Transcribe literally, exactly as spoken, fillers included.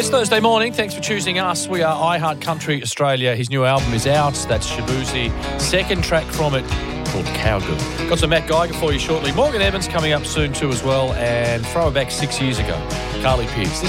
this Thursday morning. Thanks for choosing us. We are I Heart Country Australia. His new album is out. That's Shaboozey. Second track from it called Cowgirl. Got some Matt Geiger for you shortly. Morgan Evans coming up soon too as well. And throw it back six years ago, Carly Pearce.